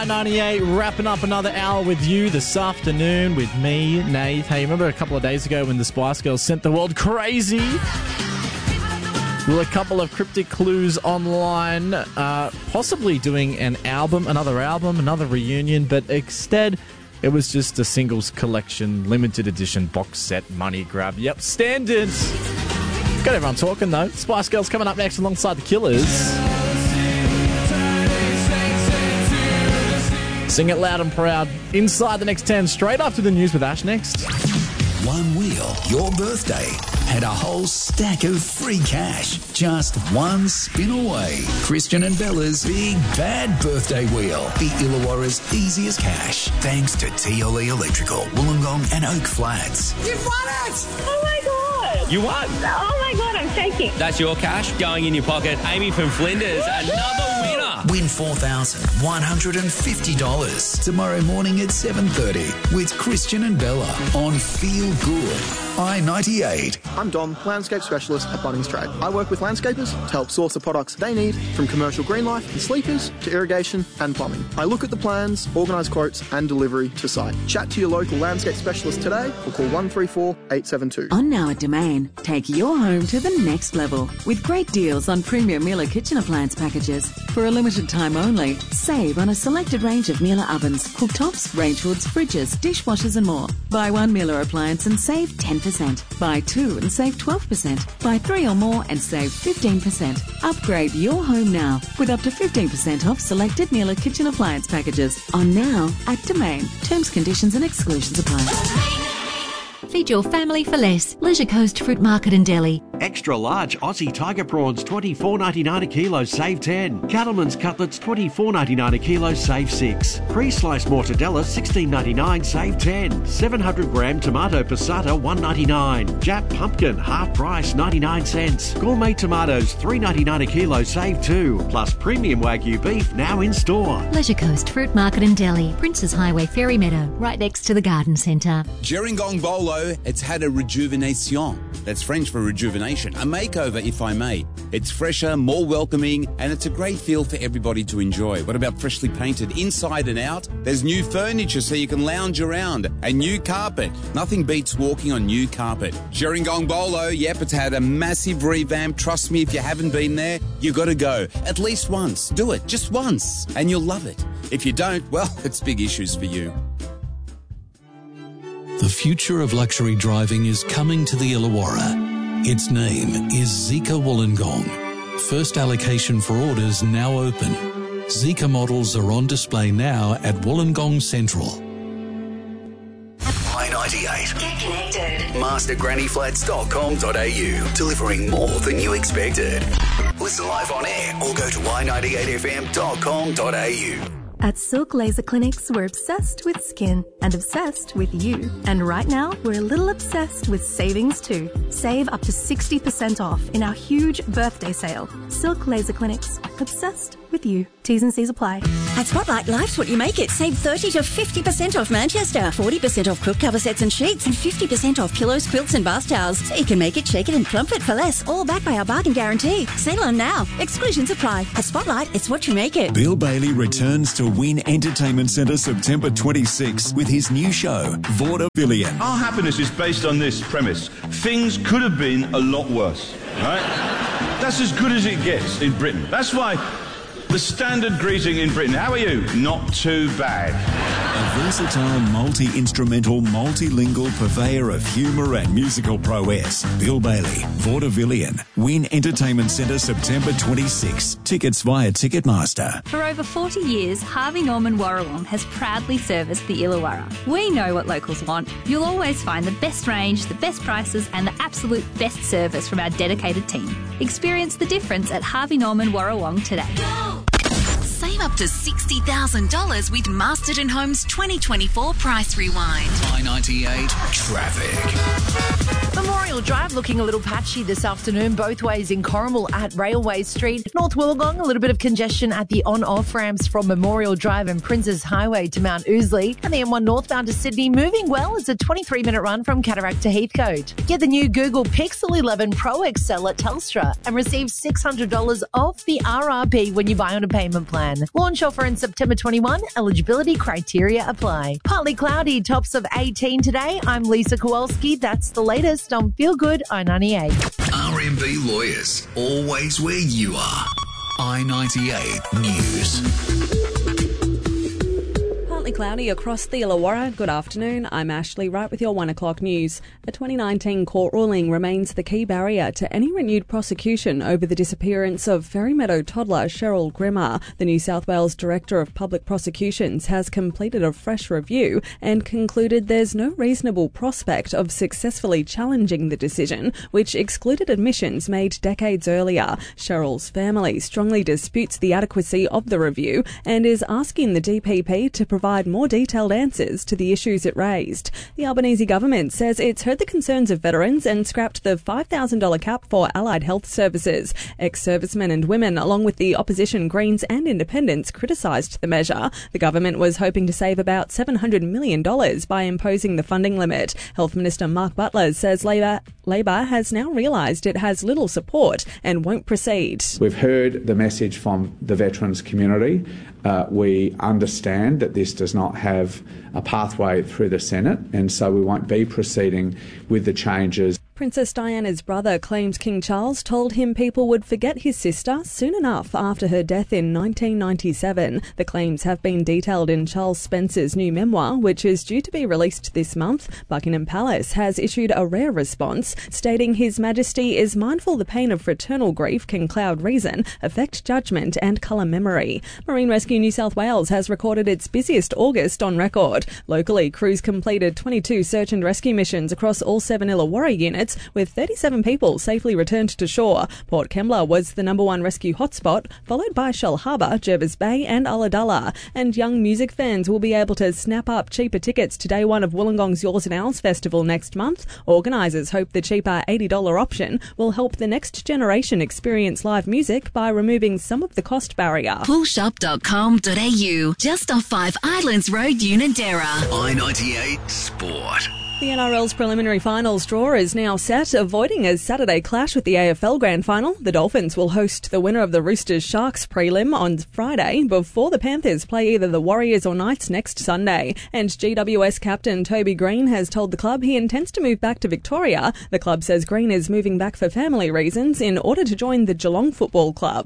98, wrapping up another hour with you this afternoon with me, Nath. Hey, remember a couple of days ago when the Spice Girls sent the world crazy? Well, a couple of cryptic clues online, possibly doing another album, another reunion, but instead it was just a singles collection, limited edition box set money grab. Yep, standard. Got everyone talking though. Spice Girls coming up next alongside the Killers. Sing it loud and proud. Inside the next 10, straight after the news with Ash next. One wheel, your birthday, had a whole stack of free cash. Just one spin away. Christian and Bella's Big Bad Birthday Wheel. The Illawarra's easiest cash. Thanks to TLE Electrical, Wollongong and Oak Flats. You've won it! Oh my God! You won? Oh my God, I'm shaking. That's your cash going in your pocket. Amy from Flinders, another winner. Win $4,150 tomorrow morning at 7:30 with Christian and Bella on Feel Good. I-98. I'm Dom, landscape specialist at Bunnings Trade. I work with landscapers to help source the products they need, from commercial green life and sleepers to irrigation and plumbing. I look at the plans, organise quotes and delivery to site. Chat to your local landscape specialist today or call 134 872. On Now at Domain, take your home to the next level with great deals on premium Miele kitchen appliance packages. For a limited time only, save on a selected range of Miele ovens, cooktops, range hoods, fridges, dishwashers and more. Buy one Miele appliance and save 10%. Buy two and save 12%. Buy three or more and save 15%. Upgrade your home now with up to 15% off selected Miele kitchen appliance packages. On Now at Domain. Terms, conditions and exclusions apply. Feed your family for less. Leisure Coast Fruit Market in Delhi. Extra large Aussie tiger prawns, $24.99 a kilo, save 10. Cattleman's cutlets, $24.99 a kilo, save 6. Pre-sliced mortadella, $16.99, save 10. 700 gram tomato passata, $1.99. Jap pumpkin, half price, 99 cents. Gourmet tomatoes, $3.99 a kilo, save 2. Plus premium Wagyu beef, now in store. Leisure Coast Fruit Market in Delhi. Princes Highway, Ferry Meadow, right next to the Garden Centre. Gerringong Bolo, it's had a rejuvenation. That's French for rejuvenation. A makeover, if I may. It's fresher, more welcoming, and it's a great feel for everybody to enjoy. What about freshly painted inside and out? There's new furniture so you can lounge around. And new carpet. Nothing beats walking on new carpet. Gerringong Bolo, yep, it's had a massive revamp. Trust me, if you haven't been there, you've got to go. At least once. Do it, just once, and you'll love it. If you don't, well, it's big issues for you. The future of luxury driving is coming to the Illawarra. Its name is Zeekr Wollongong. First allocation for orders now open. Zeekr models are on display now at Wollongong Central. I-98. Get connected. MasterGrannyFlats.com.au. Delivering more than you expected. Listen live on air or go to i98fm.com.au. At Silk Laser Clinics, we're obsessed with skin and obsessed with you. And right now, we're a little obsessed with savings too. Save up to 60% off in our huge birthday sale. Silk Laser Clinics, obsessed with you. T's and C's apply. At Spotlight, life's what you make it. Save 30 to 50% off Manchester, 40% off quilt cover sets and sheets, and 50% off pillows, quilts and bath towels. So you can make it, shake it and plump it for less, all backed by our bargain guarantee. Sale on now. Exclusions apply. At Spotlight, it's what you make it. Bill Bailey returns to Wynn Entertainment Centre September 26 with his new show, Vaudevillian. Our happiness is based on this premise. Things could have been a lot worse, right? That's as good as it gets in Britain. That's why the standard greeting in Britain, how are you? Not too bad. A versatile, multi-instrumental, multilingual purveyor of humour and musical prowess. Bill Bailey, Vaudevillian, Wynn Entertainment Centre, September 26. Tickets via Ticketmaster. For over 40 years, Harvey Norman Warrawong has proudly serviced the Illawarra. We know what locals want. You'll always find the best range, the best prices and the absolute best service from our dedicated team. Experience the difference at Harvey Norman Warrawong today. Save up to $60,000 with Masterton Homes 2024 Price Rewind. I-98 Traffic. Memorial Drive looking a little patchy this afternoon, both ways in Corrimal at Railway Street. North Wollongong, a little bit of congestion at the on-off ramps from Memorial Drive and Princes Highway to Mount Ousley. And the M1 northbound to Sydney, moving well. It's a 23-minute run from Cataract to Heathcote. Get the new Google Pixel 11 Pro XL at Telstra and receive $600 off the RRP when you buy on a payment plan. Launch offer in September 21. Eligibility criteria apply. Partly cloudy, tops of 18 today. I'm Lisa Kowalski. That's the latest on Feel Good I-98. RMB Lawyers, always where you are. I-98 News. Partly cloudy across the Illawarra. Good afternoon. I'm Ashley Wright with your 1 o'clock news. A 2019 court ruling remains the key barrier to any renewed prosecution over the disappearance of Fairy Meadow toddler Cheryl Grimmer. The New South Wales Director of Public Prosecutions has completed a fresh review and concluded there's no reasonable prospect of successfully challenging the decision, which excluded admissions made decades earlier. Cheryl's family strongly disputes the adequacy of the review and is asking the DPP to provide more detailed answers to the issues it raised. The Albanese government says it's heard the concerns of veterans and scrapped the $5,000 cap for allied health services. Ex-servicemen and women, along with the opposition Greens and Independents, criticised the measure. The government was hoping to save about $700 million by imposing the funding limit. Health Minister Mark Butler says Labor has now realised it has little support and won't proceed. We've heard the message from the veterans community. We understand that this does not have a pathway through the Senate, and so we won't be proceeding with the changes. Princess Diana's brother claims King Charles told him people would forget his sister soon enough after her death in 1997. The claims have been detailed in Charles Spencer's new memoir, which is due to be released this month. Buckingham Palace has issued a rare response, stating His Majesty is mindful the pain of fraternal grief can cloud reason, affect judgment and colour memory. Marine Rescue New South Wales has recorded its busiest August on record. Locally, crews completed 22 search and rescue missions across all 7 Illawarra units, with 37 people safely returned to shore. Port Kembla was the number 1 rescue hotspot, followed by Shell Harbour, Jervis Bay and Ulladulla. And young music fans will be able to snap up cheaper tickets to day 1 of Wollongong's Yours and Ours Festival next month. Organisers hope the cheaper $80 option will help the next generation experience live music by removing some of the cost barrier. Poolshop.com.au, just off 5 Islands Road, Unanderra. I-98 Sport. The NRL's preliminary finals draw is now set, avoiding a Saturday clash with the AFL Grand Final. The Dolphins will host the winner of the Roosters-Sharks prelim on Friday before the Panthers play either the Warriors or Knights next Sunday. And GWS captain Toby Green has told the club he intends to move back to Victoria. The club says Green is moving back for family reasons in order to join the Geelong Football Club.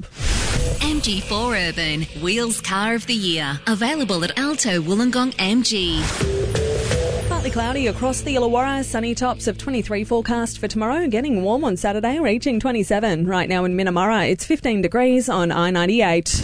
MG4 Urban, Wheels Car of the Year. Available at Alto Wollongong MG. Partly cloudy across the Illawarra, sunny tops of 23 forecast for tomorrow, getting warm on Saturday, reaching 27. Right now in Minamurra, it's 15 degrees on I-98.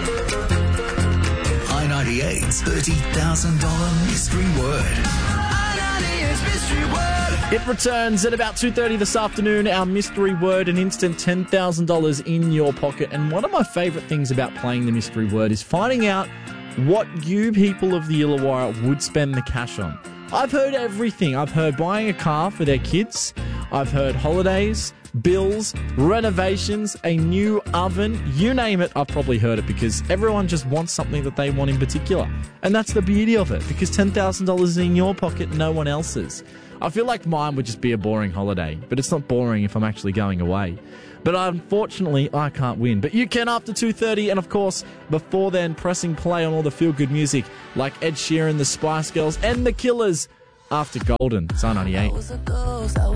I-98's $30,000 mystery word. I-98's mystery word. It returns at about 2:30 this afternoon, our mystery word, an instant $10,000 in your pocket. And one of my favourite things about playing the mystery word is finding out what you people of the Illawarra would spend the cash on. I've heard everything. I've heard buying a car for their kids. I've heard holidays, bills, renovations, a new oven. You name it, I've probably heard it, because everyone just wants something that they want in particular. And that's the beauty of it, because $10,000 is in your pocket, no one else's. I feel like mine would just be a boring holiday, but it's not boring if I'm actually going away. But unfortunately, I can't win. But you can after 2:30, and of course, before then, pressing play on all the feel-good music like Ed Sheeran, the Spice Girls, and the Killers after Golden. It's I-98.